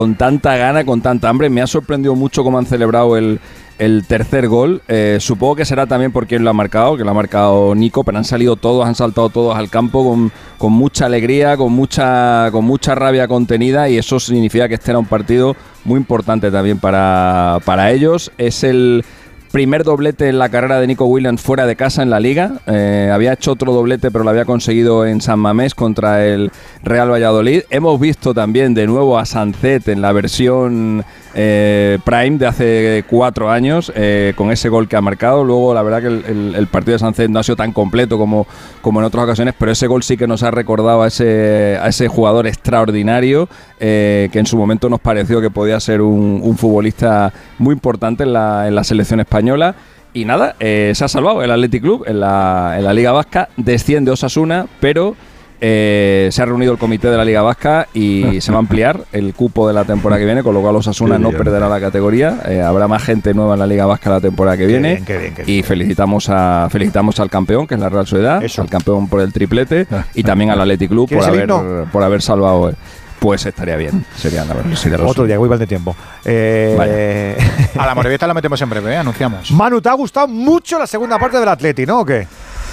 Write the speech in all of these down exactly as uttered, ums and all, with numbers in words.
con tanta gana, con tanta hambre. Me ha sorprendido mucho cómo han celebrado el, el tercer gol. Eh, supongo que será también por quien lo ha marcado, que lo ha marcado Nico, pero han salido todos, han saltado todos al campo con, con mucha alegría, con mucha, con mucha rabia contenida, y eso significa que este era un partido muy importante también para, para ellos. Es el primer doblete en la carrera de Nico Williams fuera de casa en la Liga. Eh, había hecho otro doblete, pero lo había conseguido en San Mamés contra el Real Valladolid. Hemos visto también de nuevo a Sancet en la versión eh, Prime de hace cuatro años, eh, con ese gol que ha marcado. Luego, la verdad que el, el, el partido de Sancet no ha sido tan completo como, como en otras ocasiones, pero ese gol sí que nos ha recordado a ese, a ese jugador extraordinario, eh, que en su momento nos pareció que podía ser un, un futbolista muy importante en la, en la selección española. Y nada, eh, se ha salvado el Athletic Club en la, en la Liga Vasca. Desciende Osasuna, pero eh, se ha reunido el comité de la Liga Vasca y se va a ampliar el cupo de la temporada que viene, con lo cual Osasuna no perderá la categoría. Eh, habrá más gente nueva en la Liga Vasca la temporada que viene. Qué bien, qué bien, qué bien. Y felicitamos a felicitamos al campeón, que es la Real Sociedad, Eso. al campeón por el triplete, y también al Athletic Club por haber, por haber salvado. Eh, Pues estaría bien, sería, sería otro día, igual de tiempo. Eh, a la Morevieta la metemos en breve, ¿eh? Anunciamos. Manu, ¿te ha gustado mucho la segunda parte del Atleti, no? ¿O qué?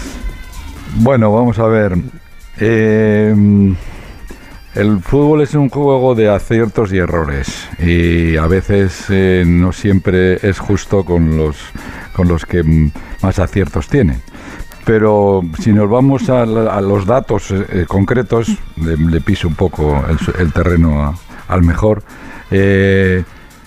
Bueno, vamos a ver. Eh, el fútbol es un juego de aciertos y errores, y a veces eh, no siempre es justo con los, con los que más aciertos tienen. Pero si nos vamos a, la, a los datos eh, concretos, le, le piso un poco el, el terreno a, al mejor. Eh,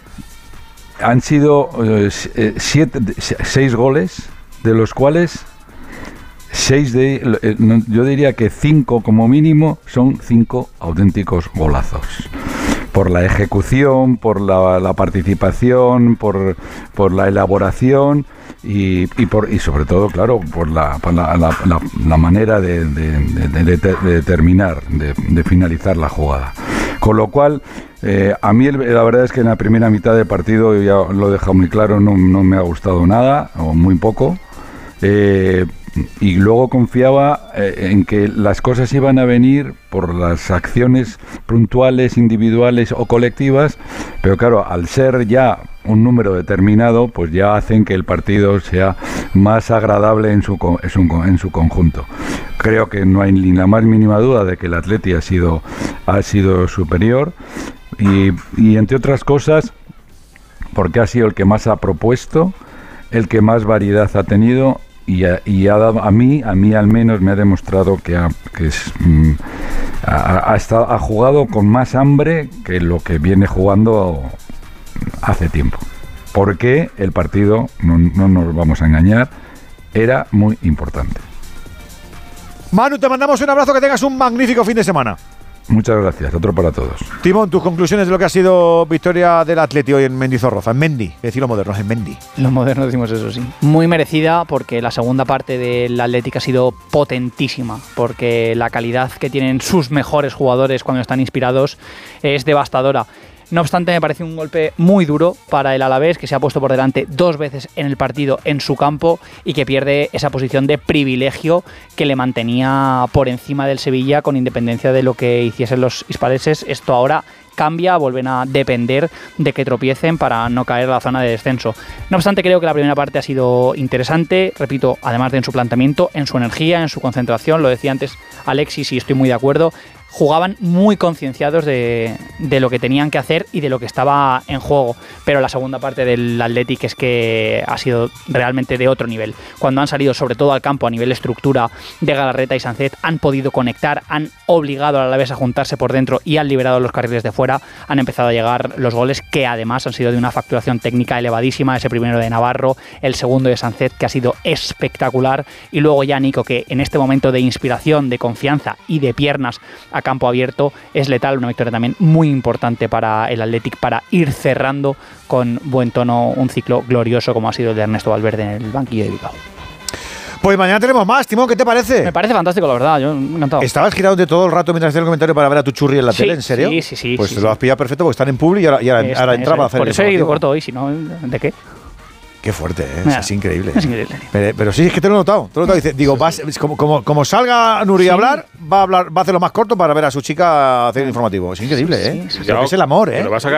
han sido eh, siete, seis goles, de los cuales seis de, eh, yo diría que cinco como mínimo son cinco auténticos golazos. Por la ejecución, por la, la participación, por, por la elaboración y, y, por, y sobre todo, claro, por la, por la, la, la, la manera de, de, de, de, de terminar, de, de finalizar la jugada. Con lo cual, eh, a mí la verdad es que en la primera mitad del partido, ya lo he dejado muy claro, no, no me ha gustado nada, o muy poco. Eh, y luego confiaba eh, en que las cosas iban a venir por las acciones puntuales, individuales o colectivas, pero claro, al ser ya un número determinado, pues ya hacen que el partido sea más agradable en su, en su, en su conjunto. Creo que no hay ni la más mínima duda de que el Atleti ha sido, ha sido superior, y, y entre otras cosas porque ha sido el que más ha propuesto, el que más variedad ha tenido, y a, y ha dado, a mí, a mí al menos me ha demostrado que ha, que es, mm, ha, ha, estado, ha jugado con más hambre que lo que viene jugando hace tiempo. Porque el partido, no, no nos vamos a engañar, era muy importante. Manu, te mandamos un abrazo, que tengas un magnífico fin de semana. Muchas gracias, otro para todos. Timón, tus conclusiones de lo que ha sido victoria del Atleti hoy en Mendizorroza, en Mendy, decir lo moderno, en Mendy. Los modernos decimos eso, sí. Muy merecida, porque la segunda parte del Atleti ha sido potentísima, porque la calidad que tienen sus mejores jugadores cuando están inspirados es devastadora. No obstante, me parece un golpe muy duro para el Alavés, que se ha puesto por delante dos veces en el partido en su campo y que pierde esa posición de privilegio que le mantenía por encima del Sevilla, con independencia de lo que hiciesen los hispalenses. Esto ahora cambia, vuelven a depender de que tropiecen para no caer a la zona de descenso. No obstante, creo que la primera parte ha sido interesante, repito, además de en su planteamiento, en su energía, en su concentración. Lo decía antes Alexis y estoy muy de acuerdo. Jugaban muy concienciados de, de lo que tenían que hacer y de lo que estaba en juego, pero la segunda parte del Athletic es que ha sido realmente de otro nivel. Cuando han salido sobre todo al campo a nivel estructura de Galarreta y Sancet, han podido conectar, han obligado a la vez a juntarse por dentro y han liberado los carriles de fuera. Han empezado a llegar los goles, que además han sido de una facturación técnica elevadísima. Ese primero de Navarro, el segundo de Sancet, que ha sido espectacular, y luego ya Nico, que en este momento de inspiración, de confianza y de piernas a campo abierto es letal. Una victoria también muy importante para el Athletic, para ir cerrando con buen tono un ciclo glorioso como ha sido el de Ernesto Valverde en el banquillo de Bilbao. Pues mañana tenemos más, Timón, ¿qué te parece? Me parece fantástico, la verdad, yo encantado. ¿Estabas girado de todo el rato mientras hacía el comentario para ver a tu churri en la sí, tele? ¿En serio? Sí, sí, sí. Pues sí, te sí. lo has pillado perfecto, porque están en Publi y ahora, y ahora, es, ahora es, entraba a hacer por el eso he ido informativo. corto hoy, si no, ¿de qué? Qué fuerte, ¿eh? Mira, es increíble. Es increíble. Pero, pero sí, es que te lo he notado. Te lo he notado. Dice, digo, vas, como, como, como salga Nuri a hablar, va a hablar, va a hacerlo más corto para ver a su chica hacer el informativo. Es increíble, ¿eh? Sí, sí, sí. Pero es el amor, ¿eh? Pero vas a